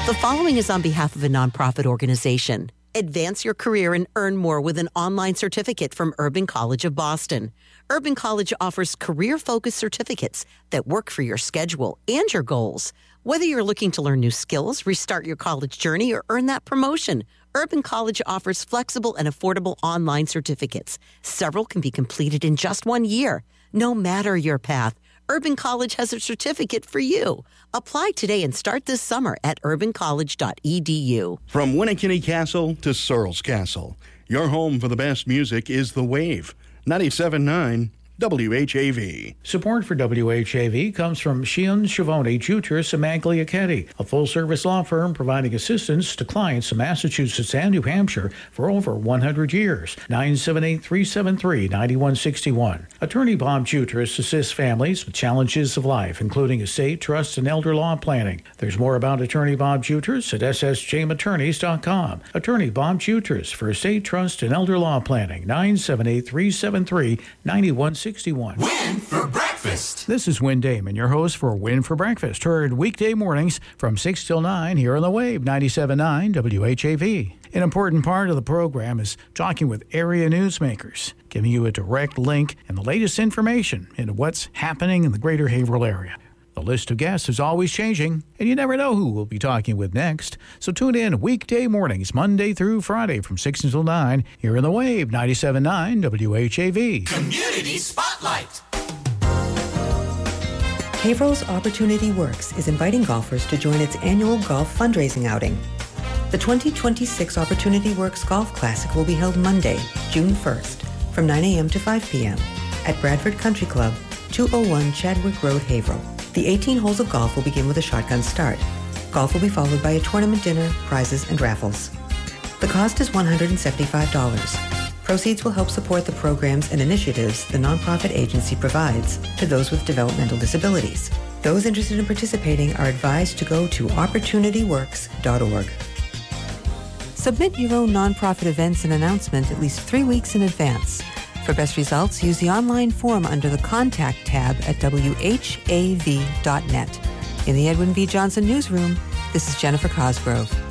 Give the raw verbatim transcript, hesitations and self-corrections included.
The following is on behalf of a nonprofit organization. Advance your career and earn more with an online certificate from Urban College of Boston. Urban College offers career-focused certificates that work for your schedule and your goals. Whether you're looking to learn new skills, restart your college journey, or earn that promotion, Urban College offers flexible and affordable online certificates. Several can be completed in just one year. No matter your path, Urban College has a certificate for you. Apply today and start this summer at urban college dot e d u. From Winnikinny Castle to Searles Castle, your home for the best music is The Wave. ninety-seven point nine W H A V. Support for W H A V comes from Sheehan, Schiavone, Jutras, and Magliachetti, a full-service law firm providing assistance to clients in Massachusetts and New Hampshire for over one hundred years. nine seven eight, three seven three, nine one six one. Attorney Bob Jutras assists families with challenges of life, including estate, trust, and elder law planning. There's more about Attorney Bob Jutras at s s j m attorneys dot com. Attorney Bob Jutras for estate, trust, and elder law planning. nine seven eight, three seven three, nine one six one. Win for breakfast. This is Win Damon, your host for Win for Breakfast, heard weekday mornings from six till nine here on the Wave, ninety-seven point nine W H A V. An important part of the program is talking with area newsmakers, giving you a direct link and the latest information into what's happening in the greater Haverhill area. The list of guests is always changing, and you never know who we'll be talking with next. So tune in weekday mornings, Monday through Friday from six until nine, here in the Wave, ninety-seven point nine W H A V. Community Spotlight. Haverhill's Opportunity Works is inviting golfers to join its annual golf fundraising outing. The twenty twenty-six Opportunity Works Golf Classic will be held Monday, June first, from nine a.m. to five p.m. at Bradford Country Club, two oh one Chadwick Road, Haverhill. The eighteen holes of golf will begin with a shotgun start. Golf will be followed by a tournament dinner, prizes, and raffles. The cost is one hundred seventy-five dollars. Proceeds will help support the programs and initiatives the nonprofit agency provides to those with developmental disabilities. Those interested in participating are advised to go to opportunity works dot org. Submit your own nonprofit events and announcement at least three weeks in advance. For best results, use the online form under the Contact tab at w h a v dot net. In the Edwin V. Johnson Newsroom, this is Jennifer Cosgrove.